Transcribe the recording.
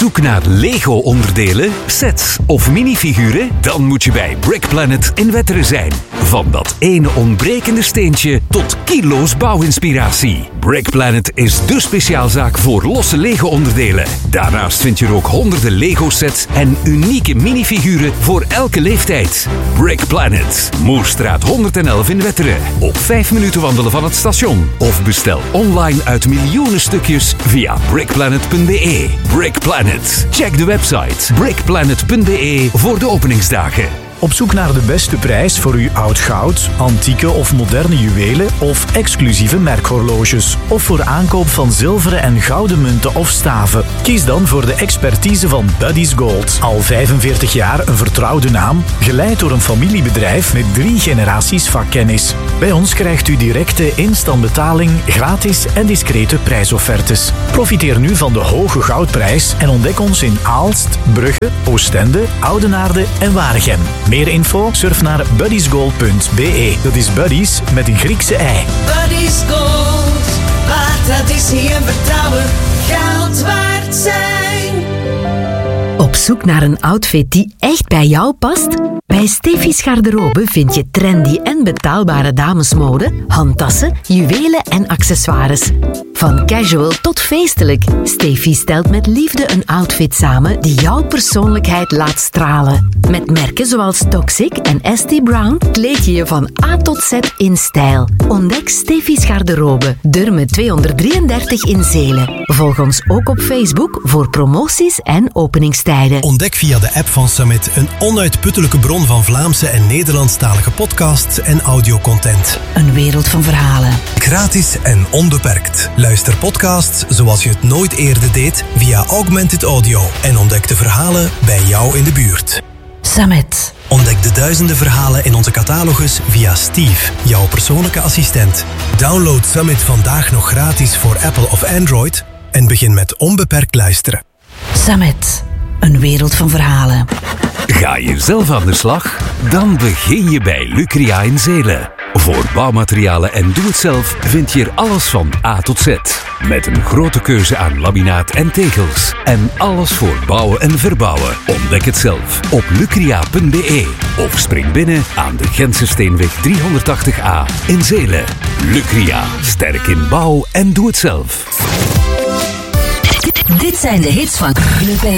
zoek naar Lego-onderdelen, sets of minifiguren? Dan moet je bij Brick Planet in Wetteren zijn. Van dat ene ontbrekende steentje tot kilo's bouwinspiratie. Brick Planet is dé speciaalzaak voor losse Lego-onderdelen. Daarnaast vind je er ook honderden Lego-sets en unieke minifiguren voor elke leeftijd. Brick Planet, Moerstraat 111 in Wetteren. Op 5 minuten wandelen van het station. Of bestel online uit miljoenen stukjes via brickplanet.be. Brick Planet. Check de website brickplanet.be voor de openingsdagen. Op zoek naar de beste prijs voor uw oud goud, antieke of moderne juwelen of exclusieve merkhorloges. Of voor aankoop van zilveren en gouden munten of staven. Kies dan voor de expertise van Buddy's Gold. Al 45 jaar een vertrouwde naam, geleid door een familiebedrijf met 3 generaties vakkennis. Bij ons krijgt u directe instantbetaling, gratis en discrete prijsoffertes. Profiteer nu van de hoge goudprijs en ontdek ons in Aalst, Brugge, Oostende, Oudenaarde en Waregem. Meer info? Surf naar buddysgold.be. Dat is Buddies met een Griekse ei. Buddy's Gold, waar traditie en vertrouwen goud waard zijn. Op zoek naar een outfit die echt bij jou past? Bij Steffi's Garderobe vind je trendy en betaalbare damesmode, handtassen, juwelen en accessoires. Van casual tot feestelijk, Steffi stelt met liefde een outfit samen die jouw persoonlijkheid laat stralen. Met merken zoals Toxic en ST Brown kleed je je van A tot Z in stijl. Ontdek Steffi's Garderobe, Durme 233 in Zelen. Volg ons ook op Facebook voor promoties en openingstijden. Ontdek via de app van Summit een onuitputtelijke bron van Vlaamse en Nederlandstalige podcasts en audiocontent. Een wereld van verhalen. Gratis en onbeperkt. Luister podcasts zoals je het nooit eerder deed via Augmented Audio en ontdek de verhalen bij jou in de buurt. Summit. Ontdek de duizenden verhalen in onze catalogus via Steve, jouw persoonlijke assistent. Download Summit vandaag nog gratis voor Apple of Android en begin met onbeperkt luisteren. Summit. Een wereld van verhalen. Ga je zelf aan de slag? Dan begin je bij Lucria in Zelen. Voor bouwmaterialen en doe-het-zelf vind je er alles van A tot Z. Met een grote keuze aan laminaat en tegels. En alles voor bouwen en verbouwen. Ontdek het zelf op lucria.be. Of spring binnen aan de Gentse Steenweg 380A in Zelen. Lucria. Sterk in bouw en doe-het-zelf. Dit zijn de hits van Club